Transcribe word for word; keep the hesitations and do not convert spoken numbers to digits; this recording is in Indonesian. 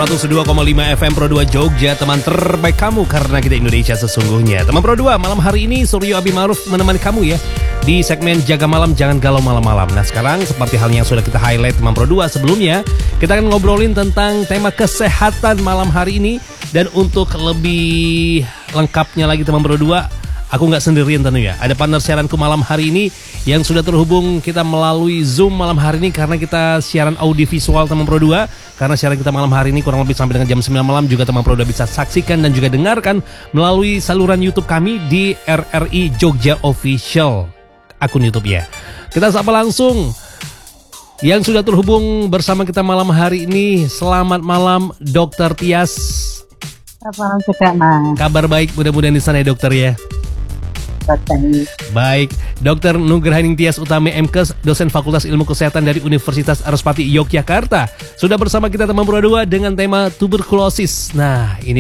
seratus dua koma lima F M Pro dua Jogja, teman terbaik kamu karena kita Indonesia sesungguhnya. Teman Pro dua, malam hari ini Suryo Abi Maruf menemani kamu ya di segmen Jaga Malam Jangan Galau Malam-Malam. Nah sekarang seperti halnya yang sudah kita highlight teman Pro dua sebelumnya, kita akan ngobrolin tentang tema kesehatan malam hari ini. Dan untuk lebih lengkapnya lagi teman Pro dua, aku nggak sendirian tentunya. Ada partner siaranku malam hari ini yang sudah terhubung kita melalui Zoom malam hari ini karena kita siaran audiovisual teman Pro dua. Karena siaran kita malam hari ini kurang lebih sampai dengan jam sembilan malam juga teman Pro dua bisa saksikan dan juga dengarkan melalui saluran YouTube kami di R R I Jogja Official, akun YouTube ya. Kita sapa langsung yang sudah terhubung bersama kita malam hari ini. Selamat malam Dokter Tias. Selamat malam juga, Mas. Kabar baik mudah-mudahan di sana ya dokter ya. Baik, Dokter Nugrahaning Tias Utami M Kes, dosen Fakultas Ilmu Kesehatan dari Universitas Arspati Yogyakarta, sudah bersama kita teman Pro dua dengan tema tuberkulosis. Nah, ini